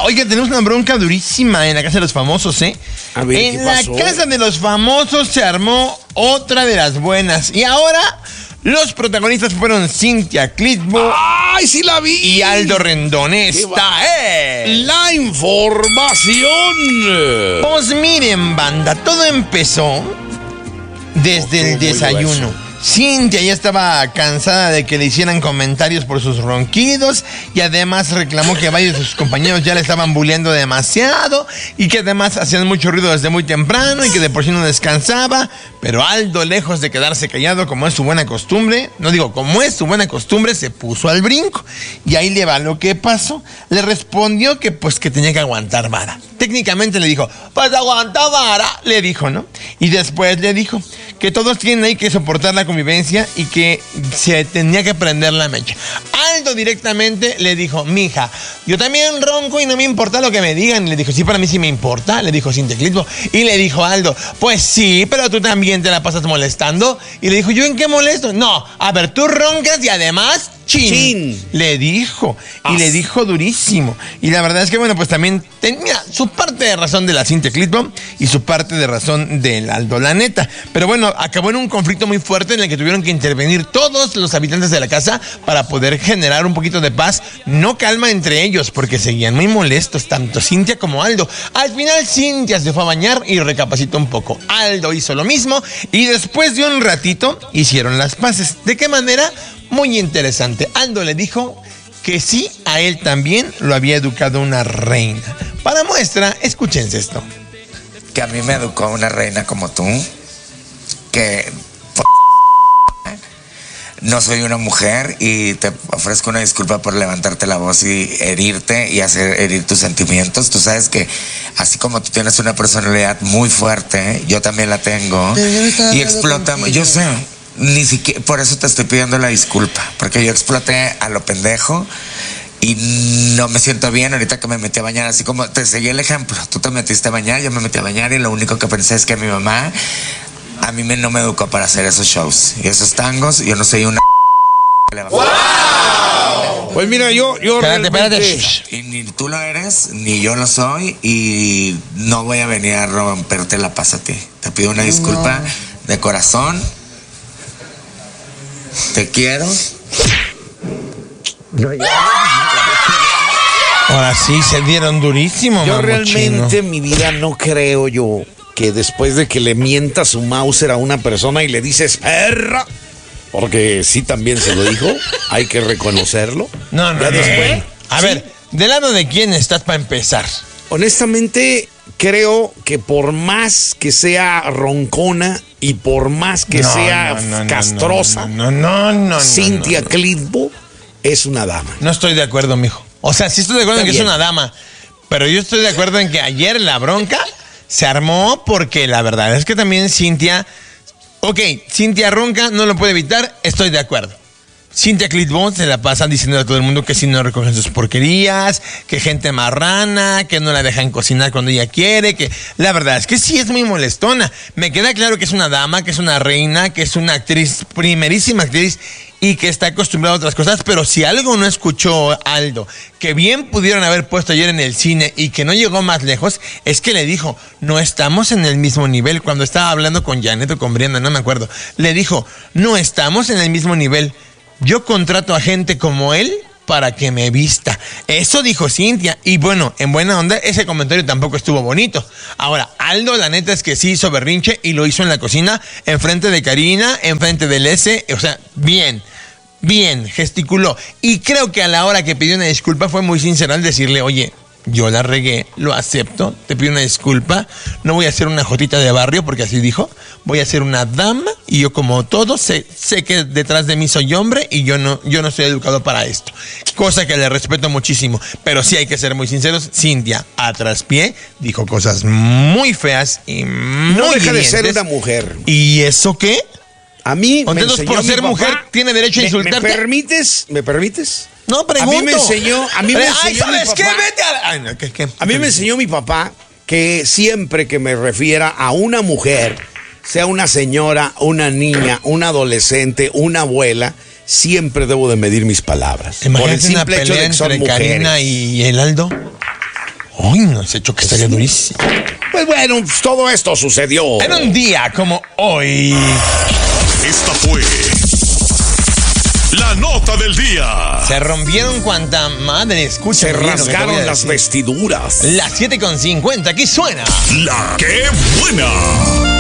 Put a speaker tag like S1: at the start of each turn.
S1: Oiga, tenemos una bronca durísima en la casa de los famosos, ¿eh?
S2: A ver,
S1: en
S2: ¿qué
S1: la
S2: pasó?
S1: casa de los famosos se armó otra de las buenas. Y ahora los protagonistas fueron Cynthia Clitbo
S2: ¡Ay, sí la vi!
S1: y Aldo Rendón. Esta es
S2: la información.
S1: Pues miren, banda, todo empezó desde el desayuno. Cynthia ya estaba cansada de que le hicieran comentarios por sus ronquidos y además reclamó que varios de sus compañeros ya le estaban bulleando demasiado y que además hacían mucho ruido desde muy temprano y que de por sí no descansaba. Pero Aldo, lejos de quedarse callado como es su buena costumbre, se puso al brinco. Y ahí le va lo que pasó. Le respondió que pues que tenía que aguantar vara. Técnicamente le dijo, pues aguanta vara, le dijo, ¿no? Y después le dijo que todos tienen ahí que soportar la convivencia y que se tenía que prender la mecha. Aldo directamente le dijo, mija, yo también ronco y no me importa lo que me digan. Y le dijo, sí, para mí sí me importa, le dijo Cynthia Clitbo. Y le dijo Aldo, pues sí, pero tú también te la pasas molestando. Y le dijo, ¿yo en qué molesto? No, a ver, tú roncas y además chin. Le dijo. Y le dijo durísimo. Y la verdad es que, bueno, pues también tenía su parte de razón de la Cynthia Clitbo y su parte de razón del Aldo, la neta. Pero bueno, acabó en un conflicto muy fuerte en el que tuvieron que intervenir todos los habitantes de la casa para poder generar un poquito de paz, no calma entre ellos, porque seguían muy molestos, tanto Cynthia como Aldo. Al final, Cynthia se fue a bañar y recapacitó un poco. Aldo hizo lo mismo y después de un ratito hicieron las paces. ¿De qué manera? Muy interesante. Aldo le dijo que sí, a él también lo había educado una reina. Para muestra, escúchense esto.
S3: Que a mí me educó una reina como tú, que no soy una mujer y te ofrezco una disculpa por levantarte la voz y herirte y hacer herir tus sentimientos. Tú sabes que así como tú tienes una personalidad muy fuerte, yo también la tengo y explotamos. Yo sé. Ni siquiera, por eso te estoy pidiendo la disculpa, porque yo exploté a lo pendejo y no me siento bien ahorita que me metí a bañar, así como te seguí el ejemplo, tú te metiste a bañar, yo me metí a bañar y lo único que pensé es que mi mamá a mí no me educó para hacer esos shows y esos tangos, yo no soy una
S2: ¡Wow! Pues mira, yo
S1: Espérate.
S3: y ni tú lo eres, ni yo lo soy y no voy a venir a romperte la paz a ti, te pido una disculpa de corazón. Te quiero.
S1: Ahora sí, se dieron durísimo,
S2: Yo realmente
S1: mamuchino.
S2: en mi vida no creo yo que después de que le mienta su Mauser a una persona y le dices perra, porque sí también se lo dijo, hay que reconocerlo.
S1: No.
S2: Después,
S1: A ver, ¿del lado de quién estás para empezar?
S2: honestamente, creo que por más que sea roncona y por más que sea castrosa, Cynthia Clitbo es una dama.
S1: No estoy de acuerdo, mijo. O sea, sí estoy de acuerdo en que es una dama, pero yo estoy de acuerdo en que ayer la bronca se armó porque la verdad es que también Cynthia ronca, no lo puede evitar, estoy de acuerdo. Cynthia Clitbo se la pasa diciendo a todo el mundo que si no recogen sus porquerías, que gente marrana, que no la dejan cocinar cuando ella quiere, que la verdad es que sí es muy molestona. Me queda claro que es una dama, que es una reina, que es una actriz, primerísima actriz y que está acostumbrada a otras cosas, pero si algo no escuchó Aldo, que bien pudieron haber puesto ayer en el cine y que no llegó más lejos, es que le dijo, no estamos en el mismo nivel. Cuando estaba hablando con Janet o con Brianda, no me acuerdo, le dijo, no estamos en el mismo nivel. Yo contrato a gente como él para que me vista. Eso dijo Cynthia. Y bueno, en buena onda, ese comentario tampoco estuvo bonito. Ahora, Aldo, la neta es que sí hizo berrinche y lo hizo en la cocina, enfrente de Karina, enfrente del S. O sea, bien, gesticuló. Y creo que a la hora que pidió una disculpa fue muy sincera al decirle, oye, yo la regué, lo acepto, te pido una disculpa, no voy a hacer una jotita de barrio, porque así dijo, voy a ser una dama y yo como todo sé que detrás de mí soy hombre y yo no soy educado para esto, cosa que le respeto muchísimo, pero sí hay que ser muy sinceros. Cynthia, a traspié, dijo cosas muy feas y muy
S2: no deja de
S1: hirientes.
S2: ser una mujer.
S1: ¿Y eso qué?
S2: A mí me
S1: entonces,
S2: enseñó
S1: por ser
S2: mi papá,
S1: mujer, ¿tiene derecho a insultarte?
S2: ¿Me permites?
S1: No, pregunto.
S2: A mí me enseñó
S1: Ay, ¿sabes
S2: mi
S1: qué?
S2: papá.
S1: Vete a la... Ay, no, ¿qué?
S2: A mí me enseñó mi papá que siempre que me refiera a una mujer, sea una señora, una niña, una adolescente, una abuela, siempre debo de medir mis palabras. Por el
S1: Imagínate una
S2: simple hecho
S1: pelea
S2: de que son
S1: entre
S2: mujeres.
S1: Karina y el Aldo. Uy, no sé, hecho que estaría durísimo.
S2: Pues bueno, todo esto sucedió
S1: en un día como hoy.
S4: Esta fue la nota del día.
S1: Se rompieron cuanta madre, escucha.
S2: Se rasgaron las vestiduras.
S1: Las 7:50, aquí suena
S4: La que buena.